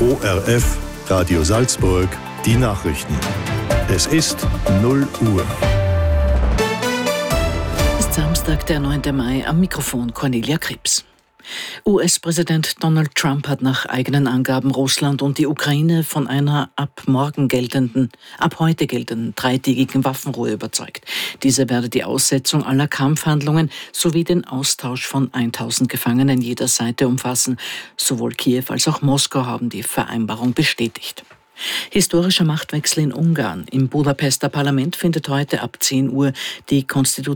ORF, Radio Salzburg, die Nachrichten. Es ist 0 Uhr. Es ist Samstag, der 9. Mai, am Mikrofon Cornelia Krebs. US-Präsident Donald Trump hat nach eigenen Angaben Russland und die Ukraine von einer ab heute geltenden 3-tägigen Waffenruhe überzeugt. Diese werde die Aussetzung aller Kampfhandlungen sowie den Austausch von 1000 Gefangenen jeder Seite umfassen. Sowohl Kiew als auch Moskau haben die Vereinbarung bestätigt. Historischer Machtwechsel in Ungarn. Im Budapester Parlament findet heute ab 10 Uhr die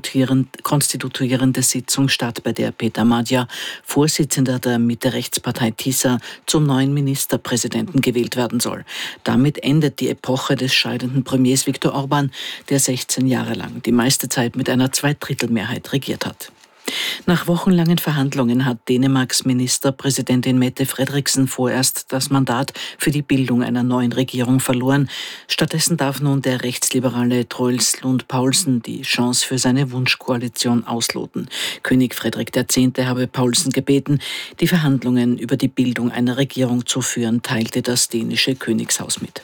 konstituierende Sitzung statt, bei der Peter Magyar, Vorsitzender der Mitte-Rechtspartei TISA, zum neuen Ministerpräsidenten gewählt werden soll. Damit endet die Epoche des scheidenden Premiers Viktor Orbán, der 16 Jahre lang die meiste Zeit mit einer Zweidrittelmehrheit regiert hat. Nach wochenlangen Verhandlungen hat Dänemarks Ministerpräsidentin Mette Frederiksen vorerst das Mandat für die Bildung einer neuen Regierung verloren. Stattdessen darf nun der rechtsliberale Truls Lund Poulsen die Chance für seine Wunschkoalition ausloten. König Frederik X. habe Poulsen gebeten, die Verhandlungen über die Bildung einer Regierung zu führen, teilte das dänische Königshaus mit.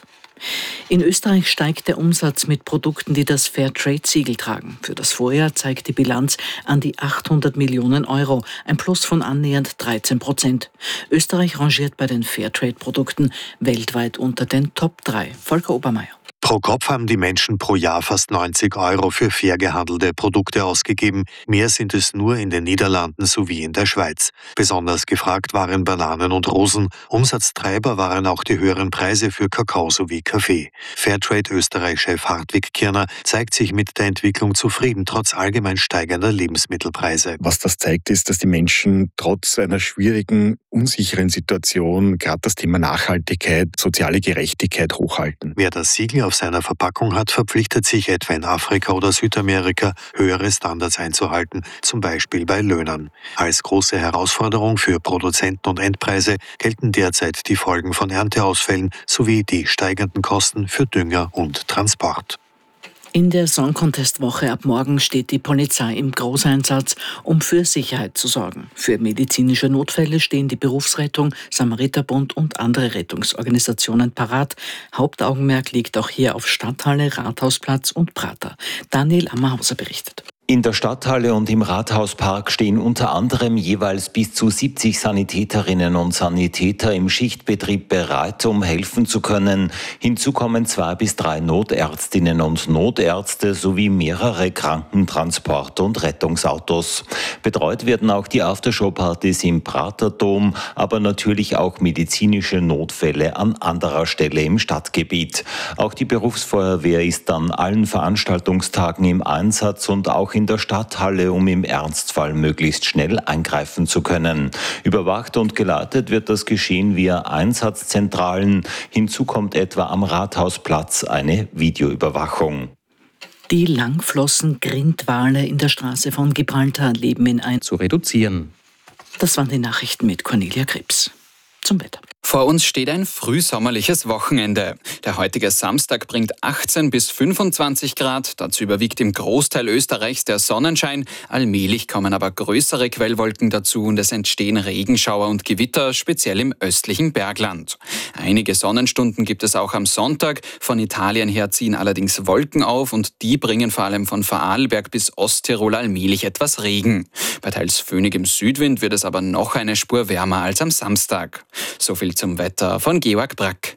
In Österreich steigt der Umsatz mit Produkten, die das Fairtrade-Siegel tragen. Für das Vorjahr zeigt die Bilanz an die 800 Millionen Euro, ein Plus von annähernd 13%. Österreich rangiert bei den Fairtrade-Produkten weltweit unter den Top 3. Volker Obermeier. Pro Kopf haben die Menschen pro Jahr fast 90 Euro für fair gehandelte Produkte ausgegeben. Mehr sind es nur in den Niederlanden sowie in der Schweiz. Besonders gefragt waren Bananen und Rosen. Umsatztreiber waren auch die höheren Preise für Kakao sowie Kaffee. Fairtrade Österreich-Chef Hartwig Kirner zeigt sich mit der Entwicklung zufrieden, trotz allgemein steigender Lebensmittelpreise. Was das zeigt, ist, dass die Menschen trotz einer schwierigen, unsicheren Situation gerade das Thema Nachhaltigkeit, soziale Gerechtigkeit hochhalten. Wer das Siegel auf seiner Verpackung hat, verpflichtet sich etwa in Afrika oder Südamerika, höhere Standards einzuhalten, zum Beispiel bei Löhnern. Als große Herausforderung für Produzenten und Endpreise gelten derzeit die Folgen von Ernteausfällen sowie die steigenden Kosten für Dünger und Transport. In der Song Contest Woche ab morgen steht die Polizei im Großeinsatz, um für Sicherheit zu sorgen. Für medizinische Notfälle stehen die Berufsrettung, Samariterbund und andere Rettungsorganisationen parat. Hauptaugenmerk liegt auch hier auf Stadthalle, Rathausplatz und Prater. Daniel Ammerhauser berichtet. In der Stadthalle und im Rathauspark stehen unter anderem jeweils bis zu 70 Sanitäterinnen und Sanitäter im Schichtbetrieb bereit, um helfen zu können. Hinzu kommen 2 bis 3 Notärztinnen und Notärzte sowie mehrere Krankentransport- und Rettungsautos. Betreut werden auch die Aftershow-Partys im Praterdom, aber natürlich auch medizinische Notfälle an anderer Stelle im Stadtgebiet. Auch die Berufsfeuerwehr ist an allen Veranstaltungstagen im Einsatz und auch in der Stadthalle, um im Ernstfall möglichst schnell eingreifen zu können. Überwacht und geleitet wird das Geschehen via Einsatzzentralen. Hinzu kommt etwa am Rathausplatz eine Videoüberwachung. Die Langflossen-Grindwale in der Straße von Gibraltar leben in ein zu reduzieren. Das waren die Nachrichten mit Cornelia Krebs. Zum Wetter. Vor uns steht ein frühsommerliches Wochenende. Der heutige Samstag bringt 18 bis 25 Grad. Dazu überwiegt im Großteil Österreichs der Sonnenschein. Allmählich kommen aber größere Quellwolken dazu und es entstehen Regenschauer und Gewitter, speziell im östlichen Bergland. Einige Sonnenstunden gibt es auch am Sonntag. Von Italien her ziehen allerdings Wolken auf und die bringen vor allem von Vorarlberg bis Osttirol allmählich etwas Regen. Bei teils föhnigem Südwind wird es aber noch eine Spur wärmer als am Samstag. So viel zum Wetter von Georg Brack.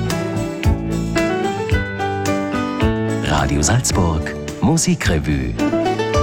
Radio Salzburg Musikrevue.